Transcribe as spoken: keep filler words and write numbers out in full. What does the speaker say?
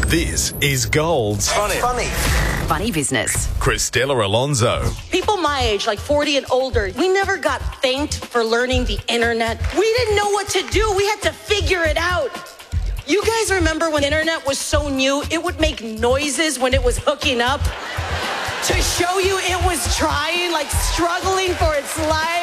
This is Gold's Funny. Funny. Funny business. Cristela Alonzo. People my age, like forty and older, we never got thanked for learning the internet. We didn't know what to do. We had to figure it out. You guys remember when the internet was so new, it would make noises when it was hooking up to show you it was trying, like struggling for its life?